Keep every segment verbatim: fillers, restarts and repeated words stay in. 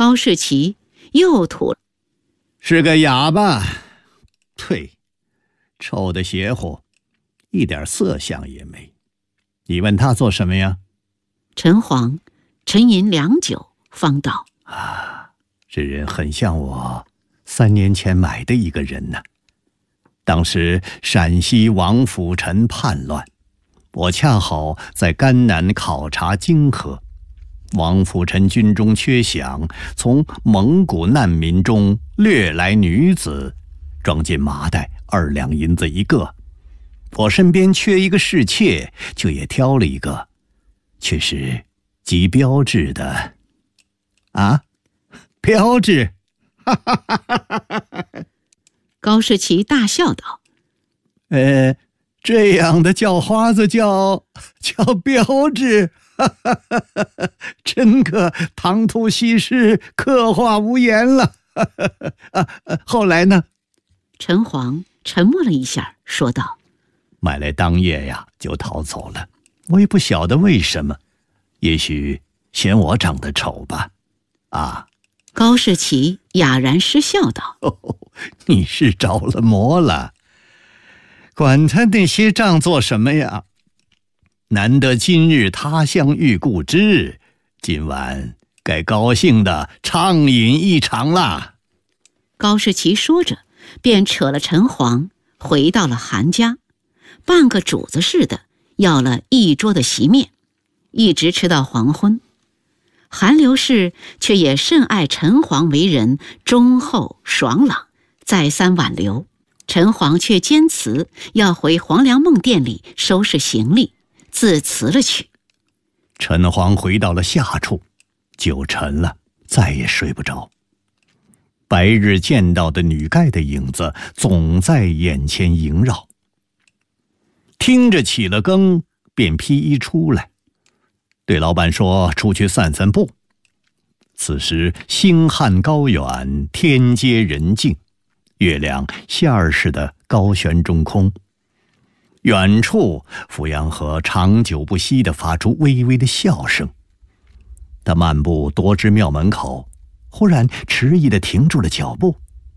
高士奇又吐了。 是个哑巴，呸，臭的邪乎，一点色相也没。你问他做什么呀？ 陈黄沉吟良久，方道： 啊，这人很像我三年前买的一个人呢。当时陕西王辅臣叛乱，我恰好在甘南考察经河。王辅臣军中缺饷，从蒙古难民中掠来女子，装进麻袋，二两银子一个。我身边缺一个侍妾，就也挑了一个，却是极标致的。啊，标致！哈哈哈哈哈哈！ 高士奇大笑道： 呃，这样的叫花子叫叫标致，哈哈哈哈哈！真个唐突西施，刻画无言了。哈哈哈哈啊，后来呢？ 陈黄沉默了一下，说道： 买来当夜呀，就逃走了。我也不晓得为什么，也许嫌我长得丑吧。啊！ 高士奇哑然失笑道： 哦，你是着了魔了。管他那些账做什么呀？难得今日他乡遇故知，今晚该高兴的畅饮一场啦。 高士奇说着，便扯了陈黄回到了韩家，半个主子似的要了一桌的席面，一直吃到黄昏。韩刘氏却也甚爱陈黄为人忠厚爽朗，再三挽留。陈黄却坚持要回黄粱梦店里收拾行李，自辞了去。 陈黄回到了下处，酒沉了，再也睡不着。白日见到的女丐的影子总在眼前萦绕。听着起了更，便披衣出来，对老板说出去散散步。此时星汉高远，天阶人静，月亮线儿似的高悬中空。远处阜阳河长久不息地发出微微的笑声。他漫步多知庙门口，忽然迟疑地停住了脚步。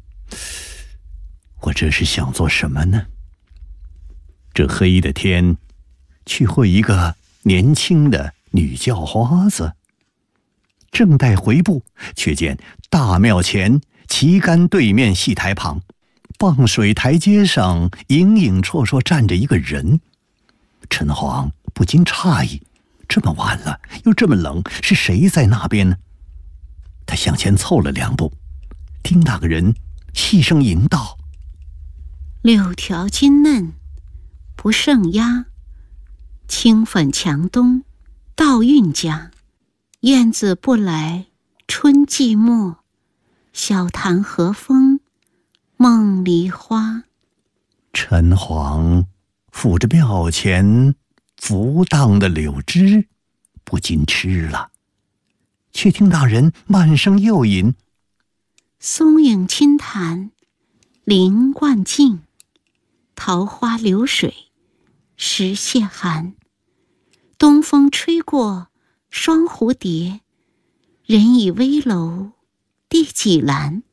我这是想做什么呢？这黑的天，去会一个年轻的女叫花子。正待回步，却见大庙前旗杆对面戏台旁，傍水台阶上影影绰绰站着一个人。陈黄不禁诧异，这么晚了，又这么冷，是谁在那边呢？他向前凑了两步，听那个人细声吟道： 六条金嫩不胜压，清粉强东到韵家。燕子不来春寂寞，小潭和风梦梨花。 陈黄抚着庙前浮荡的柳枝，不禁吃了，却听那人慢声又吟： 松影轻弹林冠静，桃花流水石蟹寒。东风吹过双蝴蝶，人倚危楼第几栏。